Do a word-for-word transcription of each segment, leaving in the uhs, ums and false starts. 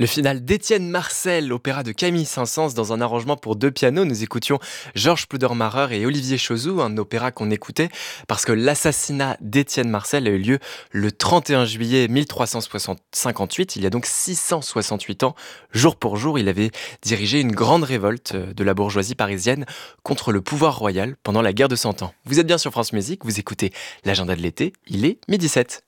Le final d'Étienne Marcel, opéra de Camille Saint-Saëns dans un arrangement pour deux pianos. Nous écoutions Georges Pludermacher et Olivier Chauzoux, un opéra qu'on écoutait parce que l'assassinat d'Étienne Marcel a eu lieu le trente et un juillet mille trois cent cinquante-huit. Il y a donc six cent soixante-huit ans, jour pour jour, il avait dirigé une grande révolte de la bourgeoisie parisienne contre le pouvoir royal pendant la guerre de Cent Ans. Vous êtes bien sur France Musique, vous écoutez l'agenda de l'été, il est midi sept.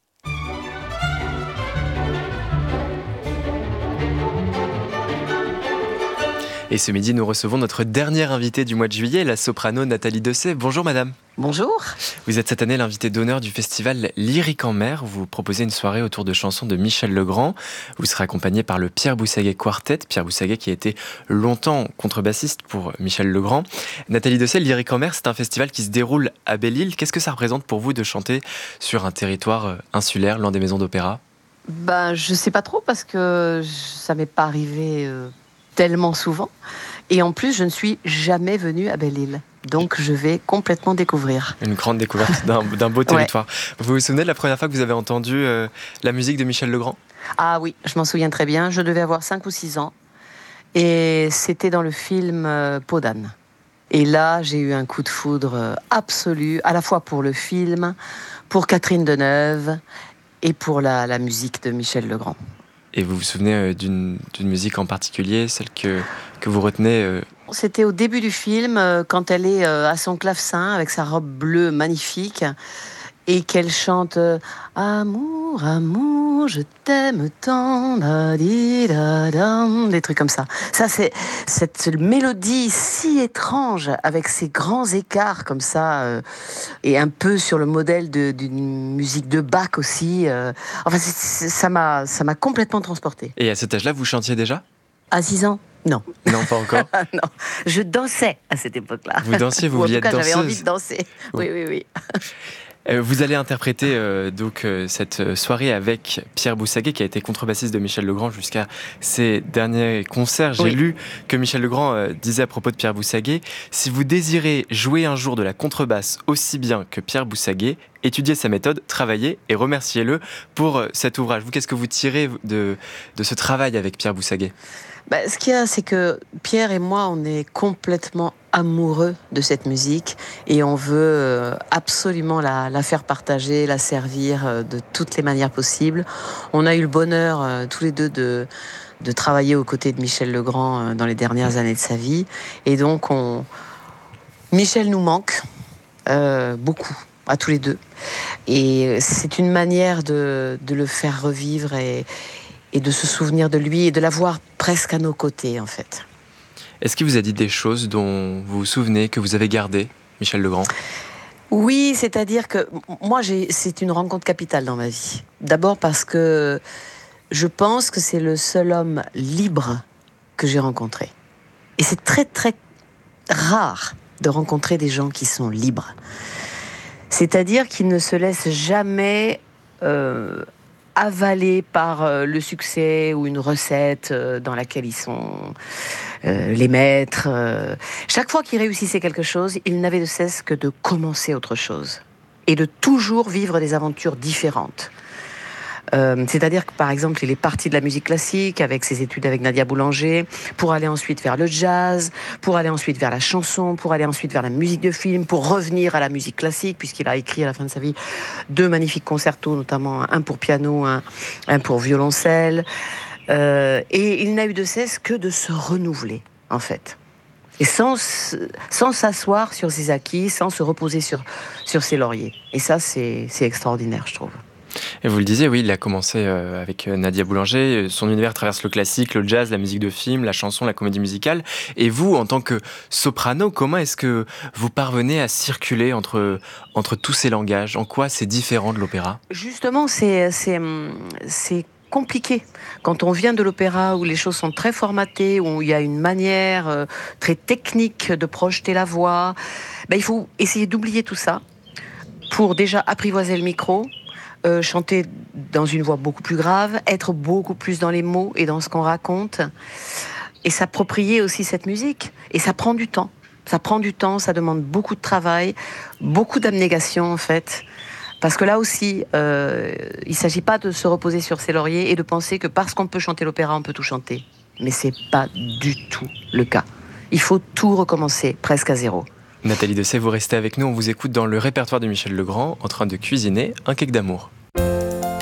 Et ce midi, nous recevons notre dernière invitée du mois de juillet, la soprano Nathalie Dessay. Bonjour madame. Bonjour. Vous êtes cette année l'invitée d'honneur du festival Lyrique en mer. Vous proposez une soirée autour de chansons de Michel Legrand. Vous serez accompagnée par le Pierre Boussaguet Quartet. Pierre Boussaguet qui a été longtemps contrebassiste pour Michel Legrand. Nathalie Dessay, Lyrique en mer, c'est un festival qui se déroule à Belle-Île. Qu'est-ce que ça représente pour vous de chanter sur un territoire insulaire, loin des maisons d'opéra ? Ben, je sais pas trop parce que ça m'est pas arrivé euh, tellement souvent. Et en plus, je ne suis jamais venue à Belle-Île. Donc, je vais complètement découvrir. Une grande découverte d'un, d'un beau territoire. Ouais. Vous vous souvenez de la première fois que vous avez entendu euh, la musique de Michel Legrand ? Ah oui, je m'en souviens très bien. Je devais avoir cinq ou six ans. Et c'était dans le film euh, Peau d'âne. Et là, j'ai eu un coup de foudre absolu, à la fois pour le film, pour Catherine Deneuve et pour la, la musique de Michel Legrand. Et vous vous souvenez d'une, d'une musique en particulier, celle que, que vous retenez euh... C'était au début du film, quand elle est à son clavecin, avec sa robe bleue magnifique, et qu'elle chante « Amour, amour, je t'aime tant, da di da dam », des trucs comme ça. Ça, c'est cette mélodie si étrange, avec ces grands écarts comme ça, euh, et un peu sur le modèle de, d'une musique de Bach aussi. Euh, enfin, c'est, c'est, ça m'a, ça m'a complètement transportée. Et à cet âge-là, vous chantiez déjà ? À six ans ? Non. Non, pas encore. Non, je dansais à cette époque-là. Vous dansiez, vous vouliez être danseuse ? En tout cas, j'avais envie de danser. Oui, oui, oui. Euh, vous allez interpréter euh, donc euh, cette soirée avec Pierre Boussaguet, qui a été contrebassiste de Michel Legrand jusqu'à ses derniers concerts. J'ai oui. lu que Michel Legrand euh, disait à propos de Pierre Boussaguet : si vous désirez jouer un jour de la contrebasse aussi bien que Pierre Boussaguet, étudiez sa méthode, travaillez et remerciez-le pour euh, cet ouvrage. Vous, qu'est-ce que vous tirez de, de ce travail avec Pierre Boussaguet ? Bah, ce qu'il y a, c'est que Pierre et moi, on est complètement amoureux de cette musique et on veut absolument la, la faire partager, la servir de toutes les manières possibles. On a eu le bonheur, euh, tous les deux, de, de travailler aux côtés de Michel Legrand euh, dans les dernières années de sa vie. Et donc, on... Michel nous manque euh, beaucoup, à tous les deux. Et c'est une manière de, de le faire revivre et et de se souvenir de lui et de l'avoir presque à nos côtés, en fait. Est-ce qu'il vous a dit des choses dont vous vous souvenez, que vous avez gardées, Michel Legrand ? Oui, c'est-à-dire que moi, j'ai, c'est une rencontre capitale dans ma vie. D'abord parce que je pense que c'est le seul homme libre que j'ai rencontré. Et c'est très, très rare de rencontrer des gens qui sont libres. C'est-à-dire qu'ils ne se laissent jamais... Euh, avalés par euh, le succès ou une recette euh, dans laquelle ils sont euh, les maîtres. Euh. Chaque fois qu'ils réussissaient quelque chose, ils n'avaient de cesse que de commencer autre chose et de toujours vivre des aventures différentes. Euh, c'est-à-dire que, par exemple, il est parti de la musique classique avec ses études avec Nadia Boulanger, pour aller ensuite vers le jazz, pour aller ensuite vers la chanson, pour aller ensuite vers la musique de film, pour revenir à la musique classique, puisqu'il a écrit à la fin de sa vie deux magnifiques concertos, notamment un pour piano, un, un pour violoncelle. Euh, et il n'a eu de cesse que de se renouveler, en fait. Et sans, sans s'asseoir sur ses acquis, sans se reposer sur, sur ses lauriers. Et ça, c'est, c'est extraordinaire, je trouve. Et vous le disiez, oui, il a commencé avec Nadia Boulanger. Son univers traverse le classique, le jazz, la musique de film, la chanson, la comédie musicale. Et vous, en tant que soprano, comment est-ce que vous parvenez à circuler entre, entre tous ces langages ? En quoi c'est différent de l'opéra ? Justement, c'est, c'est, c'est compliqué. Quand on vient de l'opéra, où les choses sont très formatées, où il y a une manière très technique de projeter la voix, ben, il faut essayer d'oublier tout ça pour déjà apprivoiser le micro, Euh, chanter dans une voix beaucoup plus grave, être beaucoup plus dans les mots et dans ce qu'on raconte, et s'approprier aussi cette musique. Et ça prend du temps. Ça prend du temps, ça demande beaucoup de travail, beaucoup d'abnégation en fait, Parce que là aussi, euh, il ne s'agit pas de se reposer sur ses lauriers et de penser que parce qu'on peut chanter l'opéra, on peut tout chanter. Mais ce n'est pas du tout le cas. Il faut tout recommencer, presque à zéro. Nathalie Dessay, vous restez avec nous, on vous écoute dans le répertoire de Michel Legrand, en train de cuisiner un cake d'amour.